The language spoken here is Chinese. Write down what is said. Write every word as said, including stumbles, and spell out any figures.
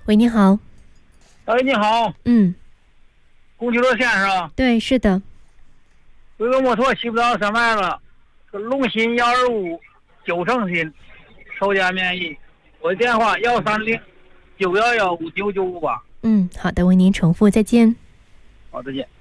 喂，你好。 哎，你好。 嗯， 供汽车线是吧？ 对，是的。 有个摩托骑不到三万了，是龙鑫幺二五九成新，首家免疫。我的电话幺三零九幺幺五九九五八。 嗯，好的，为您重复，再见。 好，再见。